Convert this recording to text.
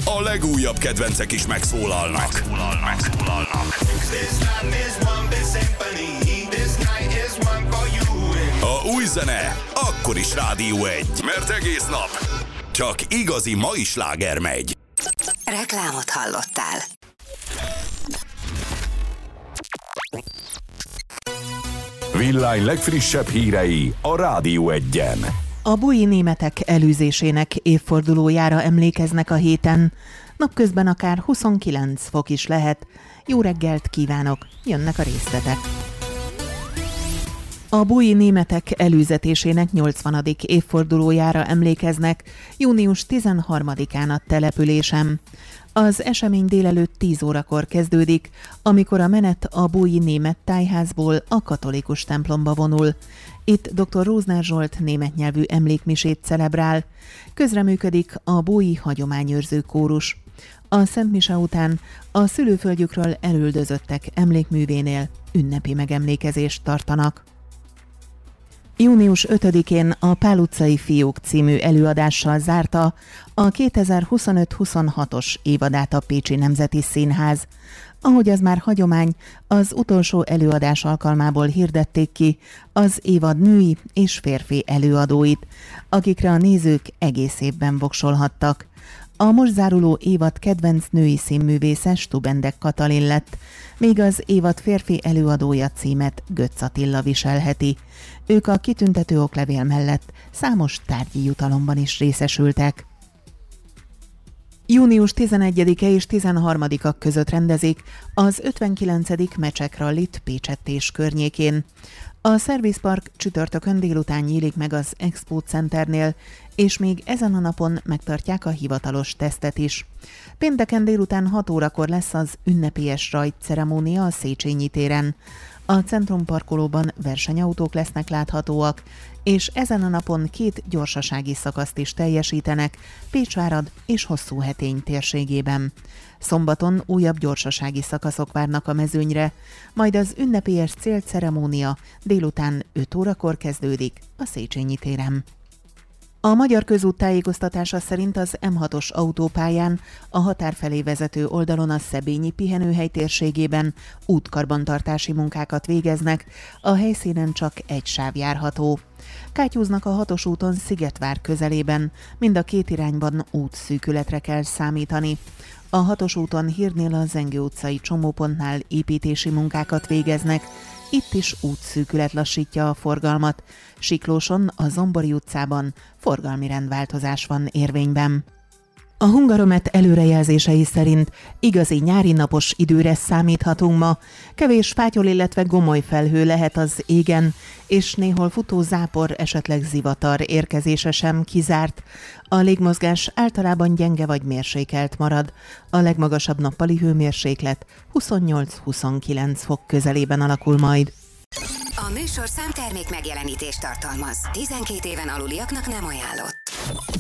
a legújabb kedvencek is megszólalnak. A új zene akkor is Rádió 1, mert egész nap csak igazi mai sláger megy. Reklámot hallottál. Villány legfrissebb hírei a Rádió 1-en. A búji németek elűzésének évfordulójára emlékeznek a héten. Napközben akár 29 fok is lehet. Jó reggelt kívánok, jönnek a részletek. A búji németek elűzetésének 80. évfordulójára emlékeznek június 13-án a településen. Az esemény délelőtt 10 órakor kezdődik, amikor a menet a búji német tájházból a katolikus templomba vonul. Itt dr. Rózner Zsolt német nyelvű emlékmisét celebrál. Közreműködik a búji hagyományőrző kórus. A Szent Mise után a szülőföldjükről elüldözöttek emlékművénél ünnepi megemlékezést tartanak. Június 5-én a Pál utcai fiók című előadással zárta a 2025-26-os évadát a Pécsi Nemzeti Színház. Ahogy az már hagyomány, az utolsó előadás alkalmából hirdették ki az évad női és férfi előadóit, akikre a nézők egész évben voksolhattak. A most záruló évad kedvenc női színművésze Stubendek Katalin lett, míg az évad férfi előadója címet Götz Attila viselheti. Ők a kitüntető oklevél mellett számos tárgyi jutalomban is részesültek. Június 11-e és 13-a között rendezik az 59. Mecsek Rallit Pécsett környékén. A Service Park csütörtökön délután nyílik meg az Expo Centernél, és még ezen a napon megtartják a hivatalos tesztet is. Pénteken délután 6 órakor lesz az ünnepélyes rajtceremónia a Széchenyi téren. A centrumparkolóban versenyautók lesznek láthatóak, és ezen a napon 2 gyorsasági szakaszt is teljesítenek Pécsvárad és Hosszúhetény térségében. Szombaton újabb gyorsasági szakaszok várnak a mezőnyre, majd az ünnepélyes célceremónia délután 5 órakor kezdődik a Széchenyi téren. A Magyar Közút tájékoztatása szerint az M6-os autópályán a határ felé vezető oldalon a Szebényi pihenőhely térségében útkarbantartási munkákat végeznek, a helyszínen csak egy sáv járható. Kátyúznak a 6-os úton Szigetvár közelében, mind a két irányban útszűkületre kell számítani. A 6-os úton Hírnél a Zengő utcai csomópontnál építési munkákat végeznek, itt is útszűkület lassítja a forgalmat. Siklóson, a Zombori utcában forgalmi rendváltozás van érvényben. A Hungaromet előrejelzései szerint igazi nyári napos időre számíthatunk ma. Kevés fátyol, illetve gomoly felhő lehet az égen, és néhol futó zápor, esetleg zivatar érkezése sem kizárt. A légmozgás általában gyenge vagy mérsékelt marad. A legmagasabb nappali hőmérséklet 28-29 fok közelében alakul majd. A műsorszám termék megjelenítést tartalmaz. 12 éven aluliaknak nem ajánlott.